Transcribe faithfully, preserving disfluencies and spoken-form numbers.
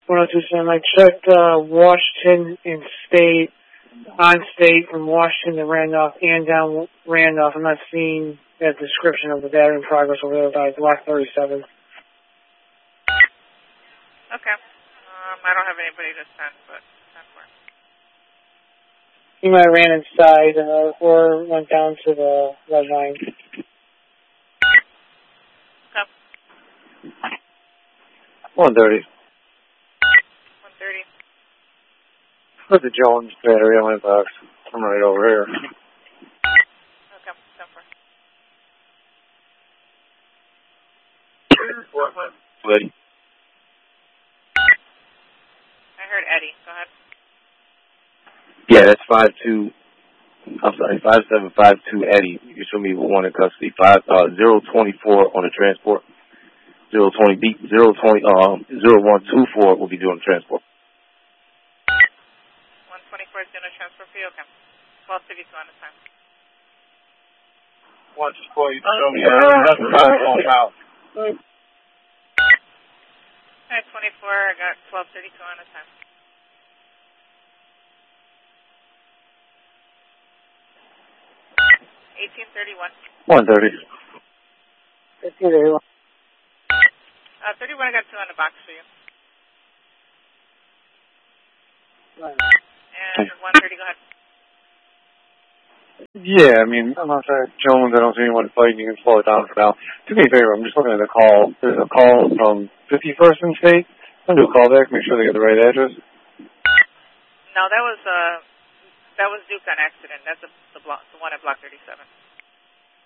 one oh two seven. I checked uh, Washington in state, on state from Washington to Randolph and down Randolph. I'm not seeing that description of the battery in progress over there by block thirty-seven. Okay. Um, I don't have anybody to send, but send for. He might have ran inside uh, or went down to the red line. Okay. one thirty. one thirty. Put the Jones battery on my box. I'm right over here. Okay, send for. Eddie. I heard Eddie. Go ahead. Yeah, that's five two. I'm sorry, five seven five two Eddie. You show me one in custody. Five uh zero twenty four on the transport. Zero twenty B zero twenty um zero one two four will be doing transport. One twenty four is doing a transfer for you. Okay. Twelve thirty two on the time. One twenty. Show me that's out. Alright, twenty four. I got twelve thirty two on the time. eighteen thirty-one. one thirty. fifteen thirty-one. Uh, thirty-one, I got two on the box for you. Right. And one thirty, go ahead. Yeah, I mean, I'm not sorry, Jones, I don't see anyone fighting. You can slow it down for now. Do me a favor, I'm just looking at the call. There's a call from fifty-first and State. I'm going to do a call back, make sure they get the right address. No, that was, uh, that was Duke on accident. That's a, the, block, the one at block thirty-seven.